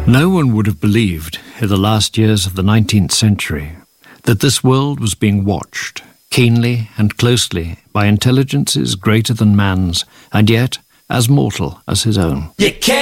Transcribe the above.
No one would have believed in the last years of the 19th century that this world was being watched keenly and closely by intelligences greater than man's, and yet as mortal as his own.